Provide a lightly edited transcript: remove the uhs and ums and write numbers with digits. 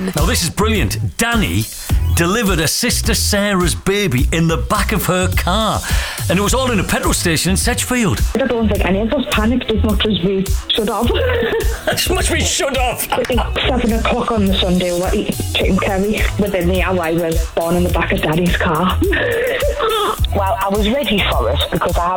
10. Now this is brilliant. Danny delivered her sister Sarah's baby in the back of her car, and it was all in a petrol station in Sedgefield. I don't think any of us panicked as much as we should have. As much as we should have. 7 o'clock on the Sunday, we were eating chicken curry. Within the hour, I was born in the back of Daddy's car. Well, I was ready for it because I